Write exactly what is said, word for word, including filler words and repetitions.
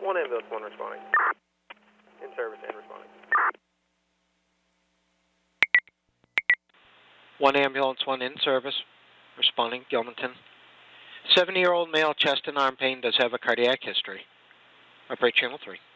One ambulance, one responding. In service and responding. One ambulance, one in service. Responding, Gilmanton. seventy-year-old male, chest and arm pain, does have a cardiac history. Operate channel three.